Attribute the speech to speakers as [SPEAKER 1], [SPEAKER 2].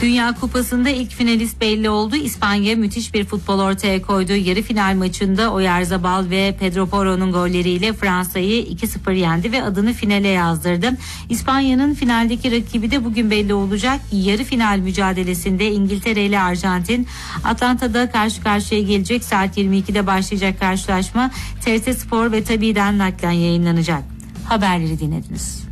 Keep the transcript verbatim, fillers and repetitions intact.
[SPEAKER 1] Dünya Kupası'nda ilk finalist belli oldu. İspanya müthiş bir futbol ortaya koydu. Yarı final maçında Oyarzabal ve Pedro Porro'nun golleriyle Fransa'yı iki sıfır yendi ve adını finale yazdırdı. İspanya'nın finaldeki rakibi de bugün belli olacak. Yarı final mücadelesinde İngiltere ile Arjantin Atlanta'da karşı karşıya gelecek. Saat yirmi ikide başlayacak karşılaşma T R T Spor ve Tabi'den naklen yayınlanacak. Haberleri dinlediniz.